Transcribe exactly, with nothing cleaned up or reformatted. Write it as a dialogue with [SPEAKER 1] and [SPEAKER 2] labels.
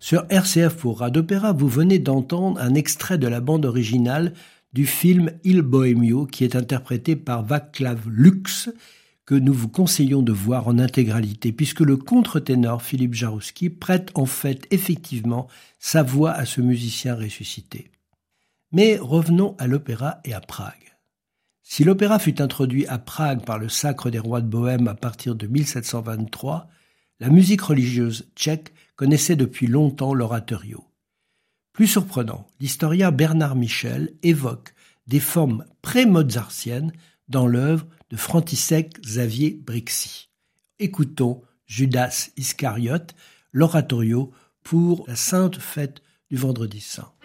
[SPEAKER 1] Sur R C F pour Rade Opéra, vous venez d'entendre un extrait de la bande originale du film Il Bohémio qui est interprété par Václav Lux, que nous vous conseillons de voir en intégralité, puisque le contre-ténor Philippe Jarouski prête en fait effectivement sa voix à ce musicien ressuscité. Mais revenons à l'opéra et à Prague. Si l'opéra fut introduit à Prague par le Sacre des rois de Bohême à partir de mille sept cent vingt-trois, la musique religieuse tchèque connaissait depuis longtemps l'oratorio. Plus surprenant, l'historien Bernard Michel évoque des formes pré-mozartiennes dans l'œuvre de František Xavier Brixy. Écoutons Judas Iscariote, l'oratorio pour la sainte fête du Vendredi Saint.